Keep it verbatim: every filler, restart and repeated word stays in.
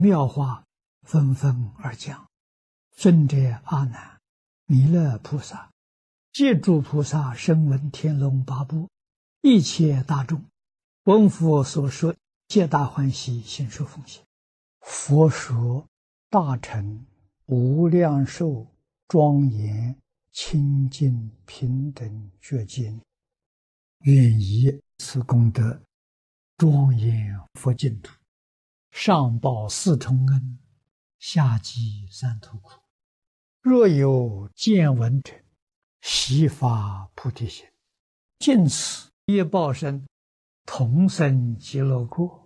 妙话纷纷而讲。尊者阿难、弥勒菩萨、借诸菩萨声闻天龙八部一切大众，闻佛所说，皆大欢喜，心受奉行。佛说大乘无量寿庄严清净平等觉经，愿以此功德庄严佛净土，上报四重恩，下济三途苦。若有见闻者，悉发菩提心，尽此业报身，同生极乐国。